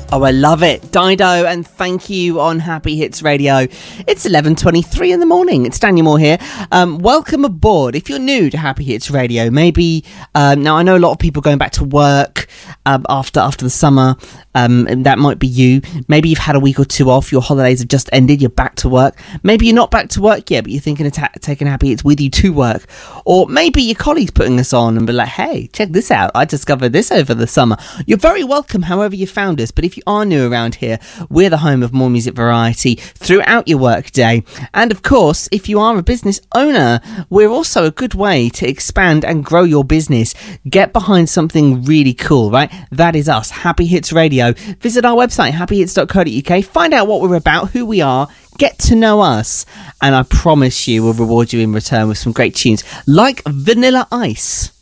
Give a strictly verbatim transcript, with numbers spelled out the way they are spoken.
Oh, I love it. Dido and Thank You on Happy Hits Radio. It's eleven twenty-three in the morning. It's Daniel Moore here. Um, welcome aboard. If you're new to Happy Hits Radio, maybe, um, now I know a lot of people going back to work um, after after the summer. Um, and that might be you. Maybe you've had a week or two off. Your holidays have just ended. You're back to work. Maybe you're not back to work yet, but you're thinking of ta- taking Happy Hits with you to work. Or maybe your colleague's putting us on and be like, hey, check this out. I discovered this over the summer. You're very welcome however you found us. But if you are new around here, we're the home of more music variety throughout your workday. And of course, if you are a business owner, we're also a good way to expand and grow your business. Get behind something really cool, right? That is us, Happy Hits Radio. Visit our website, happy hits dot co dot uk. Find out what we're about, who we are, get to know us, and I promise you we'll reward you in return with some great tunes like Vanilla Ice.